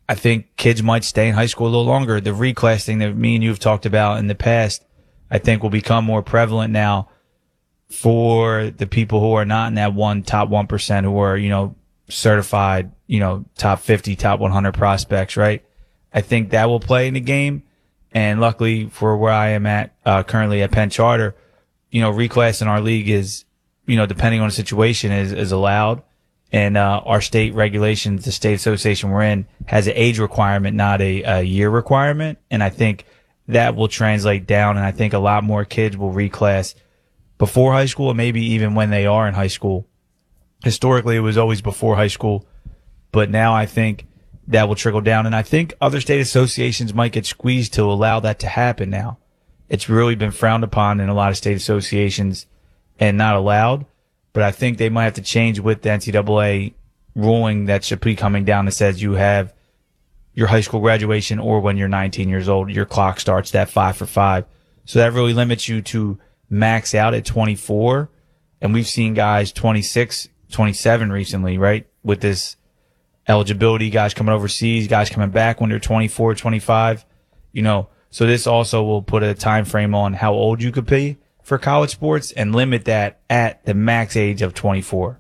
I think kids might stay in high school a little longer. The reclass thing that me and you have talked about in the past, I think will become more prevalent now for the people who are not in that top 1% who are, certified, top 50, top 100 prospects, right? I think that will play in the game. And luckily for where I am at, currently at Penn Charter, reclass in our league is, depending on the situation is allowed. And, our state regulations, the state association we're in has an age requirement, not a year requirement. And I think that will translate down. And I think a lot more kids will reclass before high school, and maybe even when they are in high school. Historically, it was always before high school, but now I think that will trickle down. And I think other state associations might get squeezed to allow that to happen now. It's really been frowned upon in a lot of state associations and not allowed. But I think they might have to change with the NCAA ruling that should be coming down that says you have your high school graduation or when you're 19 years old, your clock starts that 5 for 5. So that really limits you to max out at 24. And we've seen guys 26, 27 recently, right? With this eligibility, guys coming overseas, guys coming back when they're 24, 25, so this also will put a time frame on how old you could be for college sports and limit that at the max age of 24.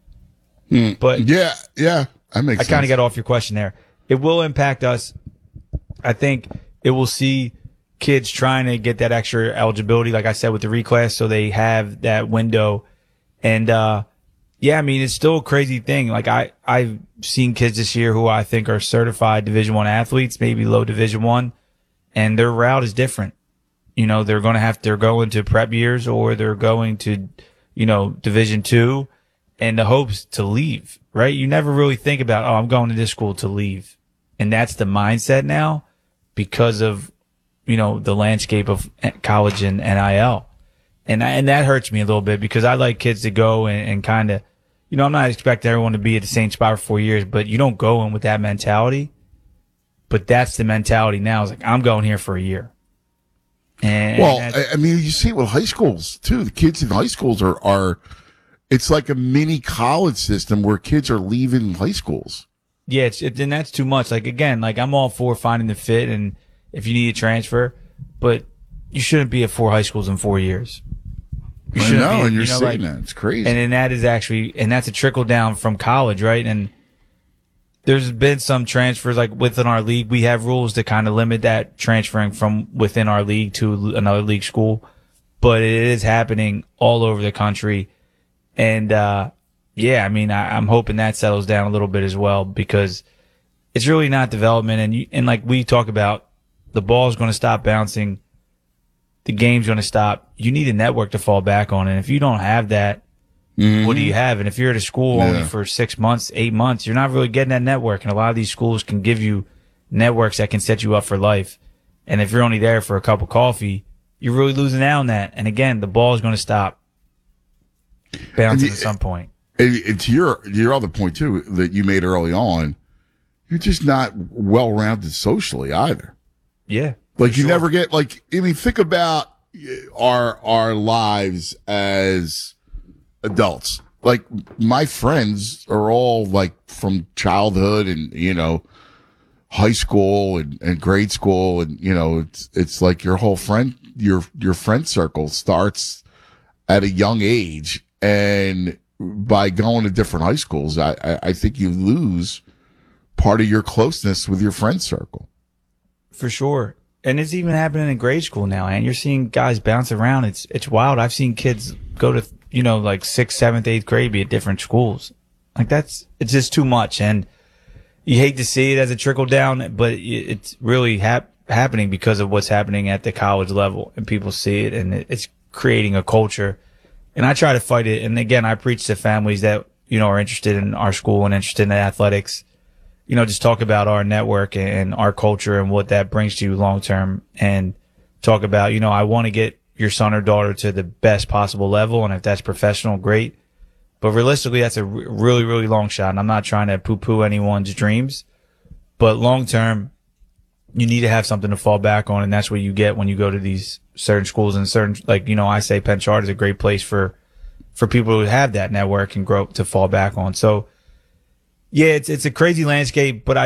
But yeah, that makes sense. I kind of got off your question there. It will impact us. I think it will see kids trying to get that extra eligibility, like I said, with the reclass, so they have that window. And, it's still a crazy thing. Like I've seen kids this year who I think are certified Division I athletes, maybe low Division I, and their route is different. They're going to prep years or they're going to, Division II and the hopes to leave, right? You never really think about, I'm going to this school to leave. And that's the mindset now because of, the landscape of college and NIL. And that hurts me a little bit because I like kids to go and kind of, I'm not expecting everyone to be at the same spot for 4 years, but you don't go in with that mentality. But that's the mentality now. It's like, I'm going here for a year. And you see it with high schools too. The kids in high schools are it's like a mini college system where kids are leaving high schools. Yeah, and that's too much. Like, again, I'm all for finding the fit and if you need a transfer, but you shouldn't be at 4 high schools in 4 years. I know, and you're saying that. It's crazy. And then that's a trickle down from college, right? And there's been some transfers, like within our league, we have rules to kind of limit that transferring from within our league to another league school, but it is happening all over the country. And, I'm hoping that settles down a little bit as well because it's really not development. And like we talk about, the ball's going to stop bouncing. The game's going to stop. You need a network to fall back on. And if you don't have that, what do you have? And if you're at a school only for 6 months, 8 months, you're not really getting that network. And a lot of these schools can give you networks that can set you up for life. And if you're only there for a cup of coffee, you're really losing out on that. And again, the ball is going to stop bouncing at some point. And to your other point too that you made early on, you're just not well-rounded socially either. Yeah. Like you never get think about our lives as adults. Like my friends are all like from childhood and, high school and grade school. And, it's like your whole your friend circle starts at a young age. And by going to different high schools, I think you lose part of your closeness with your friend circle. For sure. And it's even happening in grade school now, and you're seeing guys bounce around. It's wild. I've seen kids go to, 6th, 7th, 8th grade be at different schools. Like it's just too much. And you hate to see it as a trickle down, but it's really happening because of what's happening at the college level, and people see it, and it's creating a culture. And I try to fight it. And again, I preach to families that, are interested in our school and interested in athletics. Just talk about our network and our culture and what that brings to you long term, and talk about, I want to get your son or daughter to the best possible level. And if that's professional, great. But realistically, that's a really, really long shot. And I'm not trying to poo-poo anyone's dreams, but long term, you need to have something to fall back on. And that's what you get when you go to these certain schools and certain, I say Penn Charter is a great place for people who have that network and grow to fall back on. So, yeah, it's a crazy landscape, but